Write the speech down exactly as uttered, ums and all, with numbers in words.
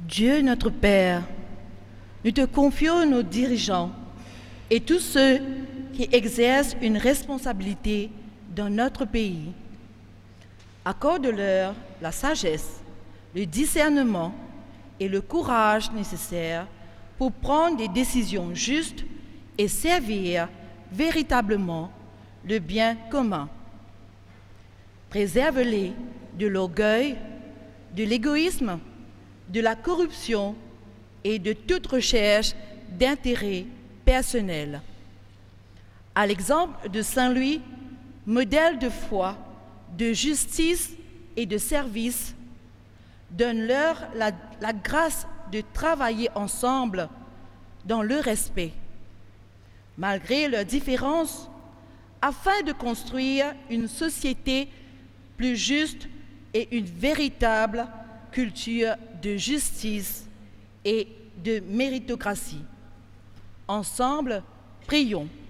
Dieu notre Père, nous te confions nos dirigeants et tous ceux qui exercent une responsabilité dans notre pays. Accorde-leur la sagesse, le discernement et le courage nécessaires pour prendre des décisions justes et servir véritablement le bien commun. Préserve-les de l'orgueil, de l'égoïsme, de la corruption et de toute recherche d'intérêt personnel. À l'exemple de Saint Louis, modèle de foi, de justice et de service, donne-leur la, la grâce de travailler ensemble dans le respect, malgré leurs différences, afin de construire une société plus juste et une véritable culture de justice et de méritocratie. Ensemble, prions.